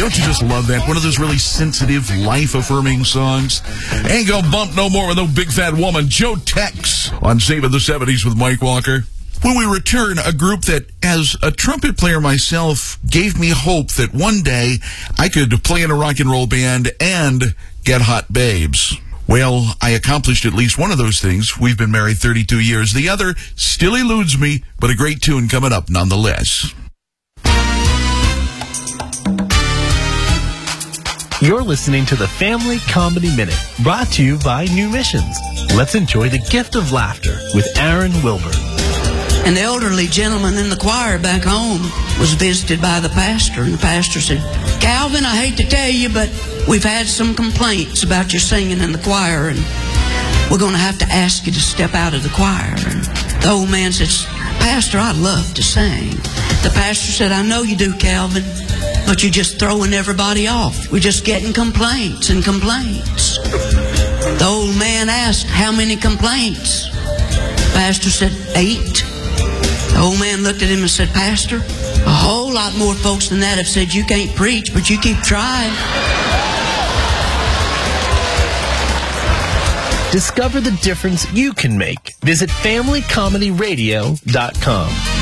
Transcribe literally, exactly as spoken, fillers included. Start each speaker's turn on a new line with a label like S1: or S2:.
S1: Don't you just love that? One of those really sensitive, life-affirming songs. Ain't gonna bump no more with no big fat woman. Joe Tex on Saving the seventies with Mike Walker. When we return, a group that, as a trumpet player myself, gave me hope that one day I could play in a rock and roll band and get hot babes. Well, I accomplished at least one of those things. We've been married thirty-two years. The other still eludes me, but a great tune coming up nonetheless.
S2: You're listening to the Family Comedy Minute, brought to you by New Missions. Let's enjoy the gift of laughter with Aaron Wilbur.
S3: An elderly gentleman in the choir back home was visited by the pastor, and the pastor said, "Calvin, I hate to tell you, but we've had some complaints about your singing in the choir, and we're going to have to ask you to step out of the choir." And the old man says, "Pastor, I love to sing." The pastor said, "I know you do, Calvin, but you're just throwing everybody off. We're just getting complaints and complaints." The old man asked, "How many complaints?" The pastor said, "Eight." The old man looked at him and said, "Pastor, a whole lot more folks than that have said you can't preach, but you keep trying."
S2: Discover the difference you can make. Visit family comedy radio dot com.